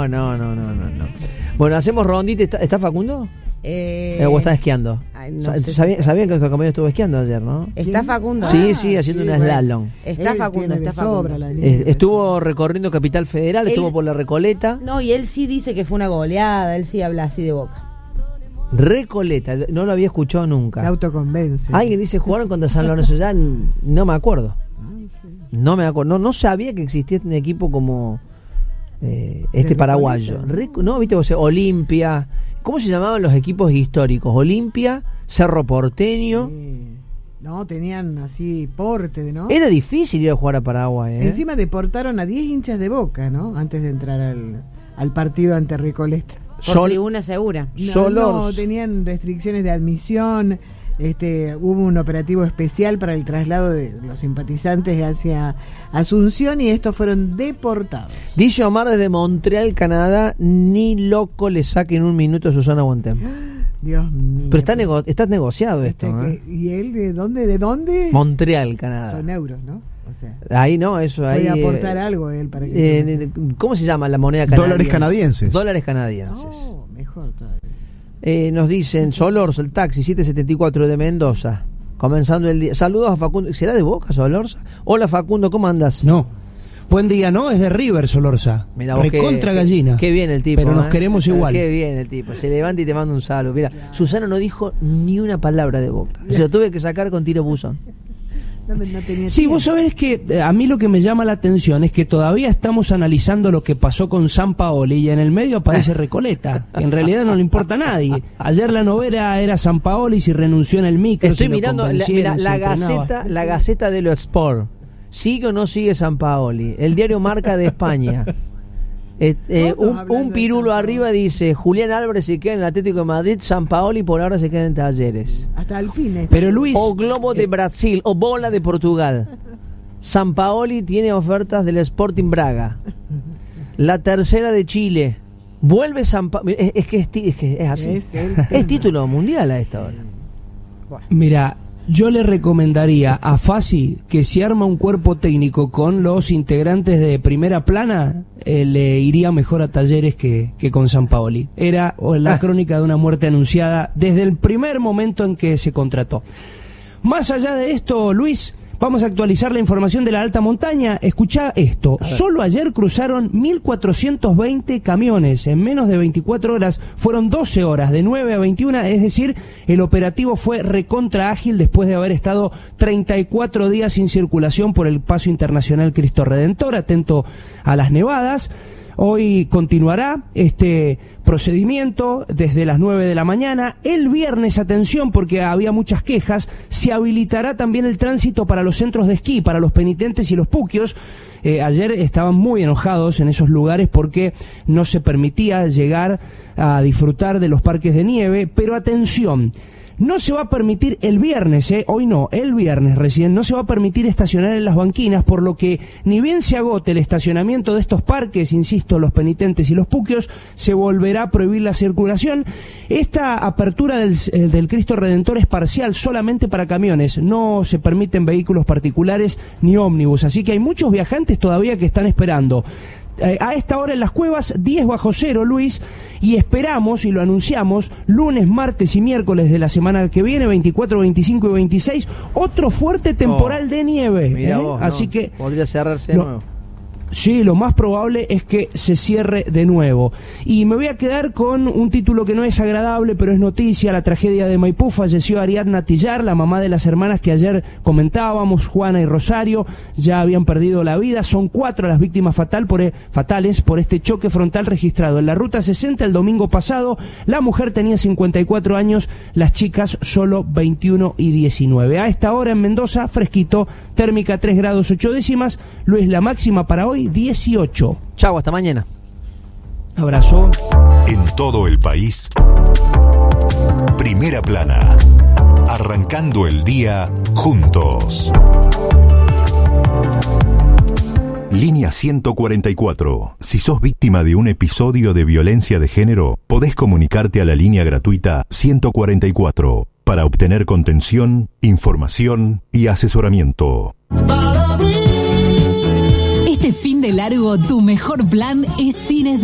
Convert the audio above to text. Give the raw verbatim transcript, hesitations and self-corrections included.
No, no, no, no, no, no. Bueno, hacemos rondita. ¿Está, ¿está Facundo? Eh, ¿O está esquiando? Ay, no Sabían sé sabía, si... sabía que nuestro compañero estuvo esquiando ayer, ¿no? ¿Está Facundo? Sí, sí, haciendo sí, un bueno. slalom. Está Él Facundo, tiene está de sobra Facundo. la nieve. Eh, estuvo recorriendo Capital Federal, Él- estuvo por la Recoleta. No, y él sí dice que fue una goleada, él sí habla así de Boca. Recoleta, no lo había escuchado Se nunca. autoconvence. Alguien dice, jugaron contra San Lorenzo, ya n- no me acuerdo. No me acuerdo, no, no sabía que existía un equipo como eh, este De paraguayo. Recoleta. Re- no, viste, o sea, Olimpia. ¿Cómo se llamaban los equipos históricos? Olimpia, Cerro Porteño. Sí. No, tenían así porte, ¿no? Era difícil ir a jugar a Paraguay, ¿eh? Encima deportaron a diez hinchas de Boca, ¿no? Antes de entrar al, al partido ante Recoleta. Por Sol- tribuna segura. No, Solos. no, tenían restricciones de admisión. Este, hubo un operativo especial para el traslado de los simpatizantes hacia Asunción y estos fueron deportados. Dice Omar desde Montreal, Canadá, ni loco le saquen un minuto a Susana Bontemp. Dios mío. Pero está, nego- está negociado Este, esto, ¿eh? que- ¿Y él de dónde? ¿De dónde? Montreal, Canadá. Son euros, ¿no? O sea, Ahí no, eso ahí. puede aportar eh, algo él para que... eh, ¿Cómo se llama la moneda canadiense? Dólares canadienses. Dólares canadienses. No, mejor todavía. Eh, nos dicen Solorza, el taxi siete setenta y cuatro de Mendoza. Comenzando el día. Saludos a Facundo. ¿Será de Boca, Solorza? Hola, Facundo, ¿cómo andas? No. Buen día, ¿no? Es de River, Solorza. Mirá vos, Recontra qué- gallina. Qué bien el tipo. Pero nos ¿eh? queremos igual. Qué bien el tipo. Se levanta y te manda un saludo. Mira, Susana no dijo ni una palabra de Boca. Se lo tuve que sacar con tiro buzón. No, me- no tenía Sí, tiempo. vos sabés que eh, a mí lo que me llama la atención es que todavía estamos analizando lo que pasó con Sampaoli y en el medio aparece Recoleta, que en realidad no le importa a nadie. Ayer la novela era Sampaoli si renunció en el micro. Estoy si lo mirando la, convencieron, mira, si la entrenaba. Gaceta, la Gaceta de lo Sport. ¿Sigue o no sigue Sampaoli? El diario Marca de España. Eh, eh, Todos un, hablando un de pirulo Sampaoli. arriba dice: Julián Álvarez se queda en el Atlético de Madrid, Sampaoli por ahora se queda en Talleres. Hasta Alpine. Pero Luis, O Globo de eh, Brasil, o Bola de Portugal. Sampaoli tiene ofertas del Sporting Braga. La tercera de Chile. Vuelve Sampaoli. Es, es que es, ti- es que es así. Es el Es tema. título mundial a esta hora. mira, yo le recomendaría a Fassi que si arma un cuerpo técnico con los integrantes de primera plana, eh, le iría mejor a Talleres que, que con Sampaoli. Era o, la crónica de una muerte anunciada desde el primer momento en que se contrató. Más allá de esto, Luis, vamos a actualizar la información de la alta montaña. Escuchá esto. Solo ayer cruzaron mil cuatrocientos veinte camiones. En menos de veinticuatro horas fueron doce horas, de nueve a veintiuno. Es decir, el operativo fue recontra ágil después de haber estado treinta y cuatro días sin circulación por el paso internacional Cristo Redentor. Atento a las nevadas. Hoy continuará este procedimiento desde las nueve de la mañana. El viernes, atención, porque había muchas quejas, se habilitará también el tránsito para los centros de esquí, para los penitentes y los puquios. Eh, ayer estaban muy enojados en esos lugares porque no se permitía llegar a disfrutar de los parques de nieve, pero atención. No se va a permitir el viernes, eh, hoy no, el viernes recién, no se va a permitir estacionar en las banquinas, por lo que ni bien se agote el estacionamiento de estos parques, insisto, los penitentes y los puquios, se volverá a prohibir la circulación. Esta apertura del, eh, del Cristo Redentor es parcial, solamente para camiones, no se permiten vehículos particulares ni ómnibus, así que hay muchos viajantes todavía que están esperando. Eh, a esta hora en las cuevas, diez bajo cero, Luis, y esperamos, y lo anunciamos, lunes, martes y miércoles de la semana que viene, veinticuatro, veinticinco y veintiséis, otro fuerte temporal Oh, Eh, de nieve. Mirá ¿eh? vos, Así no, que podría cerrarse de lo- nuevo. Sí, lo más probable es que se cierre de nuevo. Y me voy a quedar con un título que no es agradable, pero es noticia. La tragedia de Maipú. Falleció Ariadna Tillar, la mamá de las hermanas que ayer comentábamos, Juana y Rosario. Ya habían perdido la vida. Son cuatro las víctimas fatal por, e- fatales por este choque frontal registrado en la Ruta sesenta el domingo pasado. La mujer tenía cincuenta y cuatro años, las chicas solo veintiuno y diecinueve. A esta hora en Mendoza, fresquito, térmica tres grados ocho décimas. Luis, la máxima para hoy, dieciocho. Chau, hasta mañana. Abrazo. En todo el país, Primera Plana, arrancando el día juntos. Línea ciento cuarenta y cuatro. Si sos víctima de un episodio de violencia de género, podés comunicarte a la línea gratuita ciento cuarenta y cuatro para obtener contención, información y asesoramiento. Este fin de largo, tu mejor plan es Cines